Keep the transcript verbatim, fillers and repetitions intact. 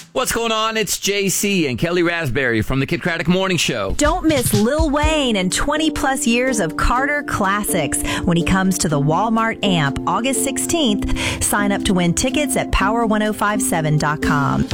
What's going on? It's J C and Kelly Raspberry from the Kid Craddock Morning Show. Don't miss Lil Wayne and twenty plus years of Carter classics when he comes to the Walmart Amp August sixteenth. Sign up to win tickets at power ten fifty-seven dot com.